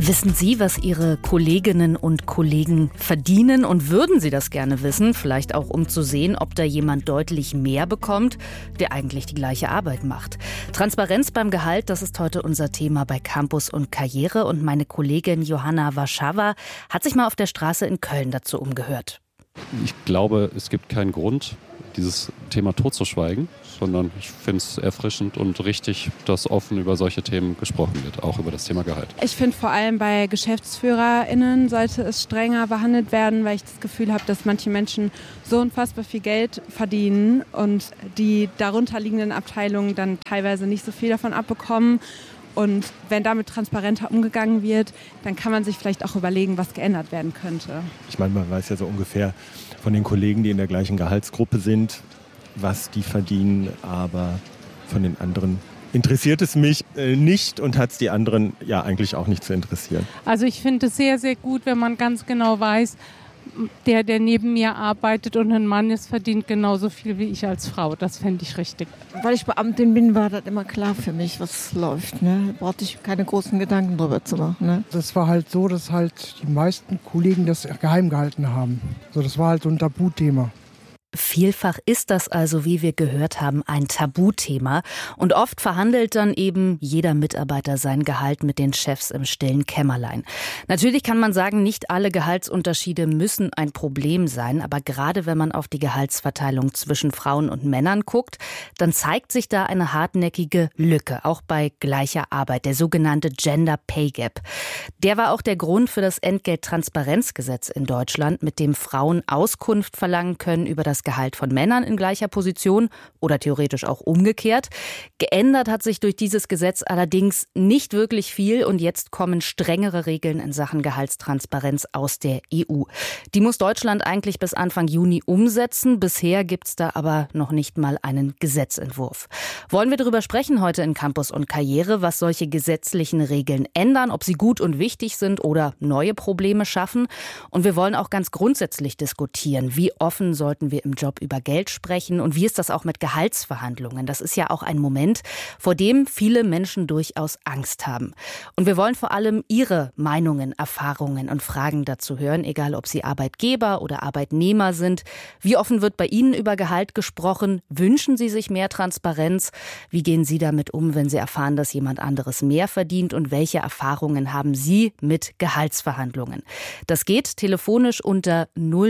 Wissen Sie, was Ihre Kolleginnen und Kollegen verdienen, und würden Sie das gerne wissen? Vielleicht auch, um zu sehen, ob da jemand deutlich mehr bekommt, der eigentlich die gleiche Arbeit macht. Transparenz beim Gehalt, das ist heute unser Thema bei Campus und Karriere. Und meine Kollegin Johanna Warszawa hat sich mal auf der Straße in Köln dazu umgehört. Ich glaube, es gibt keinen Grund, dieses Thema totzuschweigen, sondern ich finde es erfrischend und richtig, dass offen über solche Themen gesprochen wird, auch über das Thema Gehalt. Ich finde, vor allem bei GeschäftsführerInnen sollte es strenger behandelt werden, weil ich das Gefühl habe, dass manche Menschen so unfassbar viel Geld verdienen und die darunterliegenden Abteilungen dann teilweise nicht so viel davon abbekommen. Und wenn damit transparenter umgegangen wird, dann kann man sich vielleicht auch überlegen, was geändert werden könnte. Ich meine, man weiß ja so ungefähr von den Kollegen, die in der gleichen Gehaltsgruppe sind, was die verdienen, aber von den anderen interessiert es mich nicht und hat es die anderen ja eigentlich auch nicht zu interessieren. Also ich finde es sehr, sehr gut, wenn man ganz genau weiß, der neben mir arbeitet und ein Mann ist, verdient genauso viel wie ich als Frau. Das fände ich richtig. Weil ich Beamtin bin, war das immer klar für mich, was läuft. Da brauchte ich keine großen Gedanken drüber zu machen. Ne? Das war halt so, dass halt die meisten Kollegen das geheim gehalten haben. So, das war halt so ein Tabuthema. Vielfach ist das also, wie wir gehört haben, ein Tabuthema. Und oft verhandelt dann eben jeder Mitarbeiter sein Gehalt mit den Chefs im stillen Kämmerlein. Natürlich kann man sagen, nicht alle Gehaltsunterschiede müssen ein Problem sein. Aber gerade wenn man auf die Gehaltsverteilung zwischen Frauen und Männern guckt, dann zeigt sich da eine hartnäckige Lücke, auch bei gleicher Arbeit, der sogenannte Gender Pay Gap. Der war auch der Grund für das Entgelttransparenzgesetz in Deutschland, mit dem Frauen Auskunft verlangen können über das Gehalt von Männern in gleicher Position oder theoretisch auch umgekehrt. Geändert hat sich durch dieses Gesetz allerdings nicht wirklich viel, und jetzt kommen strengere Regeln in Sachen Gehaltstransparenz aus der EU. Die muss Deutschland eigentlich bis Anfang Juni umsetzen. Bisher gibt es da aber noch nicht mal einen Gesetzentwurf. Wollen wir darüber sprechen heute in Campus und Karriere, was solche gesetzlichen Regeln ändern, ob sie gut und wichtig sind oder neue Probleme schaffen. Und wir wollen auch ganz grundsätzlich diskutieren, wie offen sollten wir im Job über Geld sprechen und wie ist das auch mit Gehaltsverhandlungen? Das ist ja auch ein Moment, vor dem viele Menschen durchaus Angst haben. Und wir wollen vor allem Ihre Meinungen, Erfahrungen und Fragen dazu hören, egal ob Sie Arbeitgeber oder Arbeitnehmer sind. Wie offen wird bei Ihnen über Gehalt gesprochen? Wünschen Sie sich mehr Transparenz? Wie gehen Sie damit um, wenn Sie erfahren, dass jemand anderes mehr verdient? Und welche Erfahrungen haben Sie mit Gehaltsverhandlungen? Das geht telefonisch unter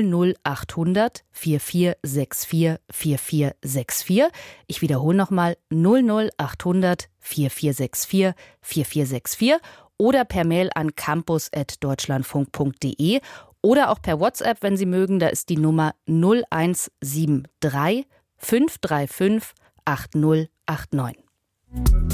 00800 4464 4464. Ich wiederhole nochmal 00800 4464 4464 oder per Mail an campus@deutschlandfunk.de oder auch per WhatsApp, wenn Sie mögen. Da ist die Nummer 0173 535 8089.